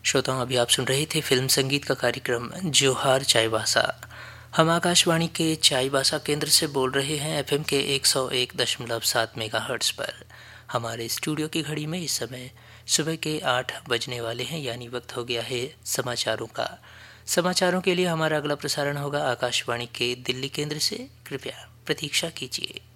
श्रोताओं, अभी आप सुन रहे थे फिल्म संगीत का कार्यक्रम जोहार चाईबासा। हम आकाशवाणी के चाईबासा केंद्र से बोल रहे हैं एफएम के 101.7 मेगाहर्ट्ज पर। हमारे स्टूडियो की घड़ी में इस समय सुबह के 8 बजने वाले हैं, यानी वक्त हो गया है समाचारों का। समाचारों के लिए हमारा अगला प्रसारण होगा आकाशवाणी के दिल्ली केंद्र से। कृपया प्रतीक्षा कीजिए।